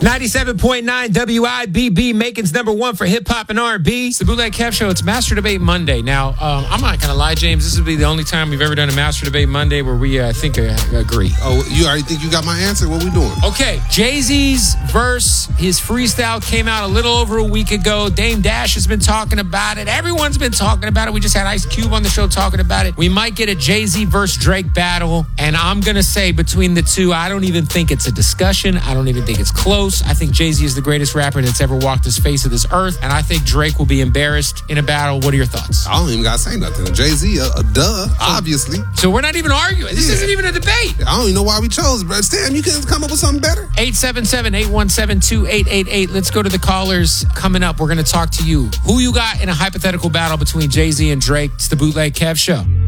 97.9 WIBB, Macon's number one for hip hop and R&B. It's the Bootleg Kev Show. It's Master Debate Monday. Now, I'm not going to lie, James. This would be the only time we've ever done a Master Debate Monday where we, I think, agree. Oh, you already think you got my answer? What we doing? Okay, Jay-Z's verse, his freestyle came out a little over a week ago. Dame Dash has been talking about it. Everyone's been talking about it. We just had Ice Cube on the show talking about it. We might get a Jay-Z versus Drake battle. And I'm going to say between the two, I don't even think it's a discussion. I don't even think it's close. I think Jay-Z is the greatest rapper that's ever walked this face of this earth, and I think Drake will be embarrassed in a battle. What are your thoughts? I don't even gotta say nothing. Jay-Z, duh, obviously. So we're not even arguing. This isn't even a debate. I don't even know why we chose, bro. Sam, you couldn't come up with something better? 877-817-2888. Let's go to the callers. Coming up, we're going to talk to you. Who you got in a hypothetical battle between Jay-Z and Drake? It's the Bootleg Kev Show.